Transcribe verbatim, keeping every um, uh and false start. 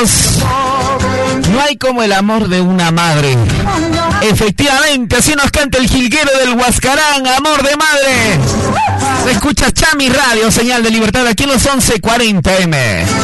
No hay como el amor de una madre. Efectivamente, así nos canta el jilguero del Huascarán, amor de madre. Escuchas Chami Radio, señal de libertad, aquí en los once cuarenta eme.